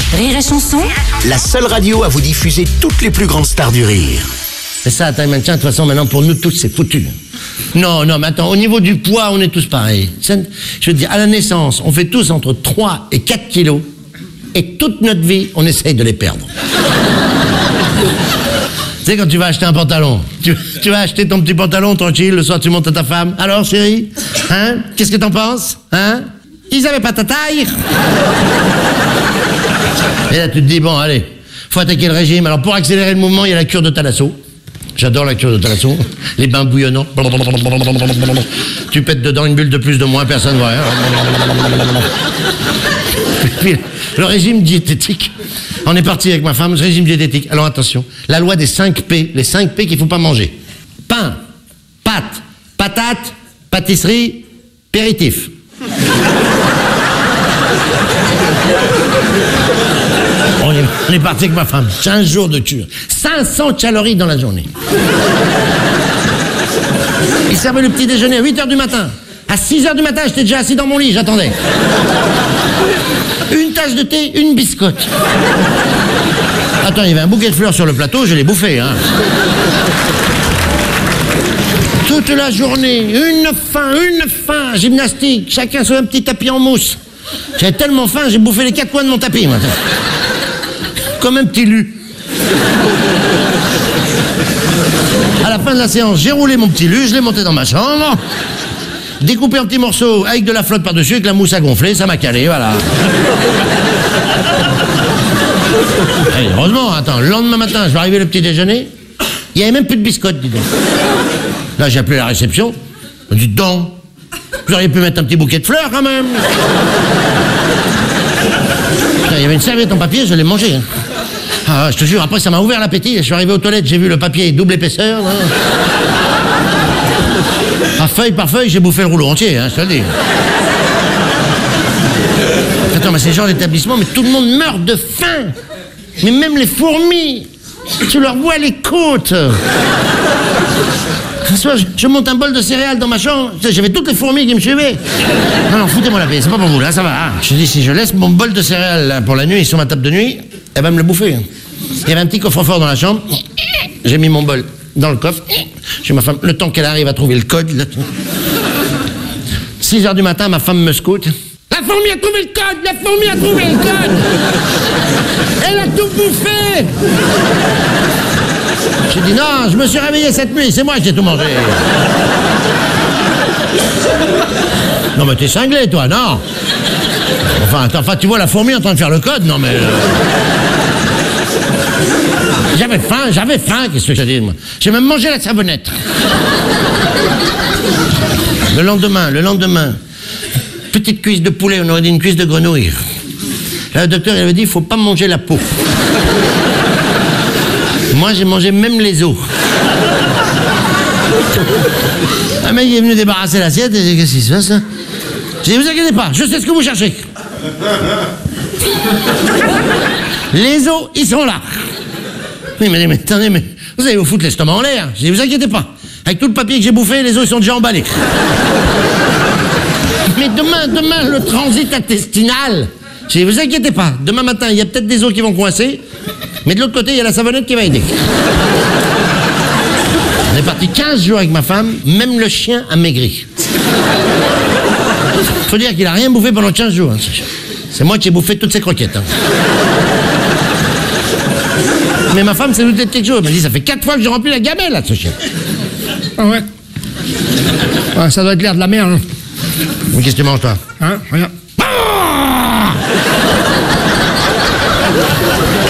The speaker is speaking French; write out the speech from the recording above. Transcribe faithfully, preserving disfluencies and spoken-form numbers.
Rire et chanson, La seule radio à vous diffuser toutes les plus grandes stars du rire. C'est ça, attends, de toute façon, maintenant, pour nous tous, c'est foutu. Non, non, mais attends, au niveau du poids, on est tous pareils. Je veux dire, à la naissance, on fait tous entre trois et quatre kilos, et toute notre vie, on essaye de les perdre. Tu sais, quand tu vas acheter un pantalon, tu, tu vas acheter ton petit pantalon, tranquille, le soir, tu montes à ta femme. Alors, chérie, hein, qu'est-ce que t'en penses, hein? Ils avaient pas ta taille. Et là, tu te dis, bon, allez, faut attaquer le régime. Alors, pour accélérer le mouvement, il y a la cure de Thalasso. J'adore la cure de Thalasso. Les bains bouillonnants. Tu pètes dedans une bulle de plus, de moins, personne ne voit rien. Puis, le régime diététique. On est parti avec ma femme, le régime diététique. Alors, attention, la loi des cinq P. Les cinq P qu'il ne faut pas manger. Pain, pâtes, patates, pâtisserie, péritif. On est, on est parti avec ma femme. quinze jours de cure. cinq cents calories dans la journée. Il servait le petit déjeuner à huit heures du matin. À six heures du matin, j'étais déjà assis dans mon lit, j'attendais. Une tasse de thé, une biscotte. Attends, il y avait un bouquet de fleurs sur le plateau, je l'ai bouffé, hein. Toute la journée, une faim, une faim, gymnastique, chacun sur un petit tapis en mousse. J'avais tellement faim, j'ai bouffé les quatre coins de mon tapis, moi. Comme un petit lu. À la fin de la séance, j'ai roulé mon petit lu, je l'ai monté dans ma chambre, découpé en petits morceaux avec de la flotte par-dessus, avec la mousse à gonfler, ça m'a calé, voilà. Et heureusement, attends, le lendemain matin, je vais arriver le petit déjeuner, il n'y avait même plus de biscottes, dis donc. Là, j'ai appelé la réception, je me dis, donc, vous auriez pu mettre un petit bouquet de fleurs, quand même. Il y avait une serviette en papier, je l'ai mangée. Hein. Ah, je te jure, après, ça m'a ouvert l'appétit. Je suis arrivé aux toilettes, j'ai vu le papier double épaisseur. Là. Ah, feuille par feuille, j'ai bouffé le rouleau entier, hein, je te le dis. Attends, mais c'est le genre d'établissement, mais tout le monde meurt de faim. Mais même les fourmis, tu leur vois les côtes. Un soir, je, je monte un bol de céréales dans ma chambre. J'avais toutes les fourmis qui me suivaient. Non, non, foutez-moi la paix, c'est pas pour vous, là, ça va. Hein. Je dis, si je laisse mon bol de céréales là, pour la nuit sur ma table de nuit, elle va me le bouffer. Il y avait un petit coffre-fort dans la chambre. J'ai mis mon bol dans le coffre. J'ai ma femme, le temps qu'elle arrive à trouver le code. Là. six heures du matin, ma femme me scoute. La fourmi a trouvé le code! La fourmi a trouvé le code! Elle a tout bouffé! J'ai dit non, je me suis réveillé cette nuit, c'est moi qui ai tout mangé. Non mais t'es cinglé toi, non? Enfin, enfin, tu vois la fourmi en train de faire le code, non mais... Euh... J'avais faim, j'avais faim, qu'est-ce que je dis moi? J'ai même mangé la savonnette. Le lendemain, le lendemain, petite cuisse de poulet, on aurait dit une cuisse de grenouille. Là, le docteur il avait dit, il faut pas manger la peau. Moi, j'ai mangé même les os. Un mec est venu débarrasser l'assiette et j'ai dit, qu'est-ce qui se passe, là? J'ai dit, vous inquiétez pas, je sais ce que vous cherchez. Les os, ils sont là. Oui, mais, mais attendez, mais vous allez vous foutre l'estomac en l'air. J'ai dit, vous inquiétez pas, avec tout le papier que j'ai bouffé, les os, ils sont déjà emballés. Mais demain, demain, le transit intestinal. J'ai dit, vous inquiétez pas, demain matin, il y a peut-être des os qui vont coincer. Mais de l'autre côté, il y a la savonnette qui va aider. On est parti quinze jours avec ma femme, même le chien a maigri. Faut dire qu'il a rien bouffé pendant quinze jours. Hein, c'est moi qui ai bouffé toutes ces croquettes. Hein. Mais ma femme s'est doutée de quelque chose. Elle m'a dit, ça fait quatre fois que j'ai rempli la gamelle, là, ce chien. Ah ouais. Ouais, ça doit être l'air de la merde. Hein. Mais qu'est-ce que tu manges, toi? Hein, regarde.